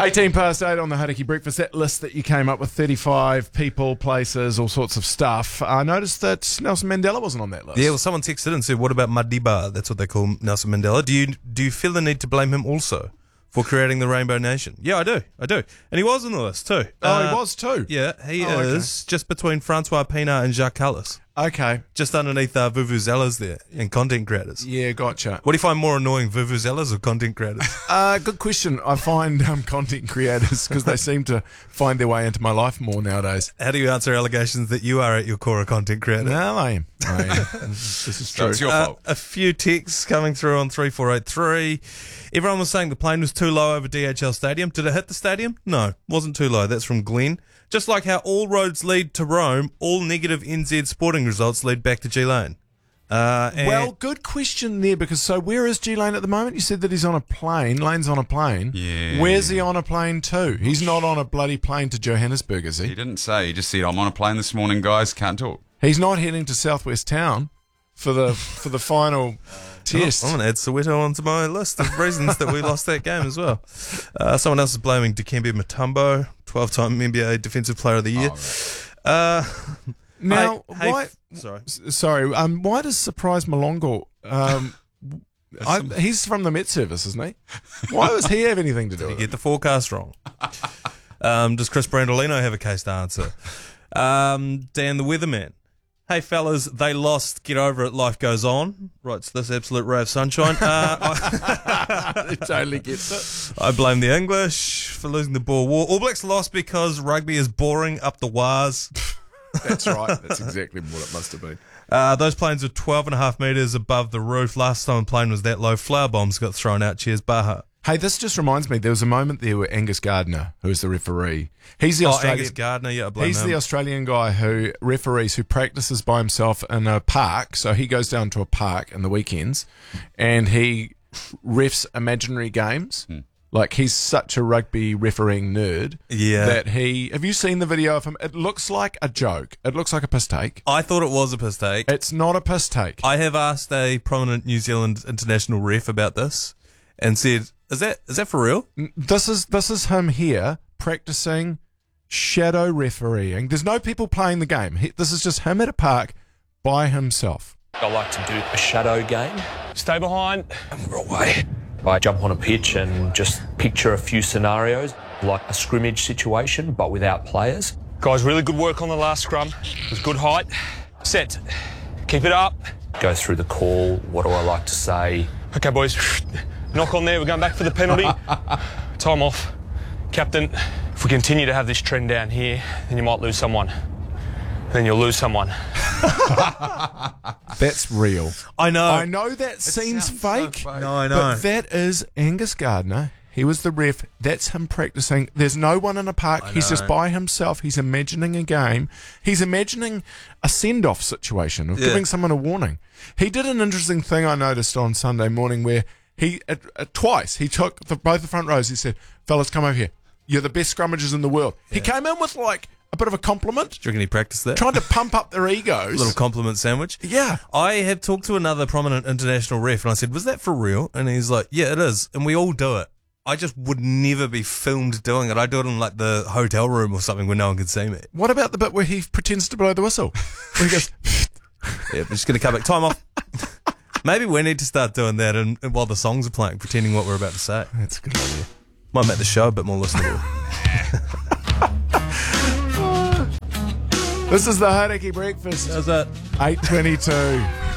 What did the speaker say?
18 past 8 on the Hauraki Breakfast. That list that you came up with, 35 people, places, all sorts of stuff. I noticed that Nelson Mandela wasn't on that list. Yeah, well, someone texted in and said, what about Madiba? That's what they call Nelson Mandela. Do you feel the need to blame him also for creating the Rainbow Nation? Yeah, I do. And he was on the list too. Oh, he was too? Yeah, he is just between Francois Pina and Jacques Callis. Okay. Just underneath Vuvuzelas there and content creators. Yeah, gotcha. What do you find more annoying, Vuvuzelas or content creators? Good question. I find content creators because they seem to find their way into my life more nowadays. How do you answer allegations that you are at your core a content creator? No, I am. This is true. So it's your fault. A few texts coming through on 3483. Everyone was saying the plane was too low over DHL Stadium. Did it hit the stadium? No, wasn't too low. That's from Glenn. Just like how all roads lead to Rome, all negative NZ sporting results lead back to G-Lane. Well, good question there, because so where is G-Lane at the moment? You said that he's on a plane. Lane's on a plane. Yeah. Where's he on a plane to? He's not on a bloody plane to Johannesburg, is He he? didn't say. He just said, I'm on a plane this morning, guys. Can't talk. He's not heading to Southwest Town for the final test. I'm going to add Soweto onto my list of reasons that we lost that game as well. Someone else is blaming Dikembe Mutombo, 12-time NBA Defensive Player of the Year. Now, why? Why does Surprise Malongo? He's from the Met Service, isn't he? Why does he have anything to do You with get it? the forecast wrong. Does Chris Brandolino have a case to answer? Dan the Weatherman. Hey fellas, they lost. Get over it. Life goes on. Writes this absolute ray of sunshine. He totally gets it. I blame the English for losing the Boer War. All Blacks lost because rugby is boring up the wires. That's right. That's exactly what it must have been. Those planes were 12.5 metres above the roof. Last time a plane was that low, flower bombs got thrown out. Cheers, Baha. Hey, this just reminds me, there was a moment there where Angus Gardner, who is the referee, he's the Australian, Angus Gardner, yeah, I blame he's him. the Australian guy who referees, who practices by himself in a park. So he goes down to a park in the weekends and he refs imaginary games. Like, he's such a rugby refereeing nerd that have you seen the video of him? It looks like a joke. It looks like a piss take. I thought it was a piss take. It's not a piss take. I have asked a prominent New Zealand international ref about this and said, is that for real? This is him here practicing shadow refereeing. There's no people playing the game. This is just him at a park by himself. I like to do a shadow game. Stay behind and we're away. I jump on a pitch and just picture a few scenarios, like a scrimmage situation, but without players. Guys, really good work on the last scrum. It was good height. Set. Keep it up. Go through the call. What do I like to say? Okay, boys. Knock on there. We're going back for the penalty. Time off. Captain, if we continue to have this trend down here, then you might lose someone. Then you'll lose someone. That's real. I know. I know that seems fake. so fake. No, I know. But that is Angus Gardner. He was the ref. That's him practicing. There's no one in a park. He's just by himself. He's imagining a game. He's imagining a send-off situation of giving someone a warning. He did an interesting thing I noticed on Sunday morning where he twice he took both the front rows. He said, "Fellas, come over here. You're the best scrummagers in the world." He came in with like a bit of a compliment, Do you reckon he practiced that? trying to pump up their egos. Little compliment sandwich. Yeah. I have talked to another prominent international ref and I said, was that for real? And he's like, yeah, it is. And we all do it. I just would never be filmed doing it. I do it in like the hotel room or something where no one can see me. What about the bit where he pretends to blow the whistle? Where he goes, Yeah, we're just going to come back. Time off. Maybe we need to start doing that and while the songs are playing, pretending what we're about to say. that's a good idea. Might make the show a bit more listenable. This is the Hauraki Breakfast. How's that? 8:22.